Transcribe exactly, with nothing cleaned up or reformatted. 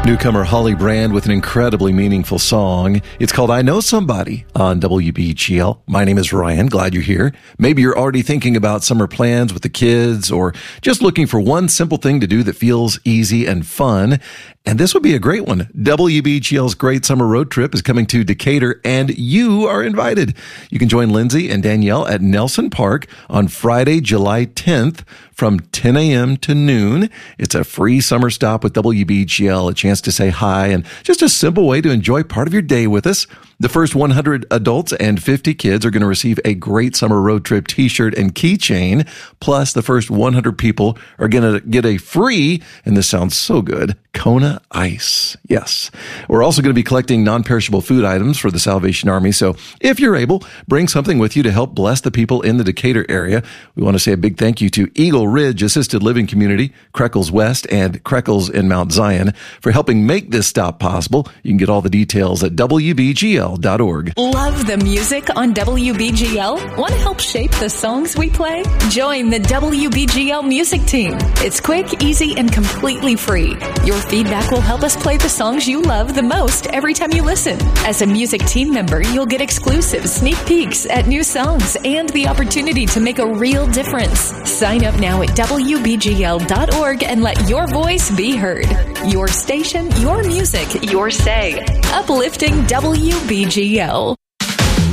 Newcomer Holly Brand with an incredibly meaningful song. It's called I Know Somebody on W B G L. My name is Ryan. Glad you're here. Maybe you're already thinking about summer plans with the kids or just looking for one simple thing to do that feels easy and fun. And this would be a great one. W B G L's Great Summer Road Trip is coming to Decatur, and you are invited. You can join Lindsay and Danielle at Nelson Park on Friday, July tenth from ten a.m. to noon. It's a free summer stop with W B G L, a chance to say hi, and just a simple way to enjoy part of your day with us. The first one hundred adults and fifty kids are going to receive a Great Summer Road Trip t-shirt and keychain. Plus, the first one hundred people are going to get a free, and this sounds so good, Kona Ice. Yes. We're also going to be collecting non-perishable food items for the Salvation Army. So if you're able, bring something with you to help bless the people in the Decatur area. We want to say a big thank you to Eagle Ridge Assisted Living Community, Creckles West, and Creckles in Mount Zion for helping make this stop possible. You can get all the details at W B G L dot org. Love the music on W B G L? Want to help shape the songs we play? Join the W B G L music team. It's quick, easy, and completely free. Your feedback will help us play the songs you love the most every time you listen. As a music team member, you'll get exclusive sneak peeks at new songs and the opportunity to make a real difference. Sign up now at W B G L dot org and let your voice be heard. Your station, your music, your say. Uplifting W B G L.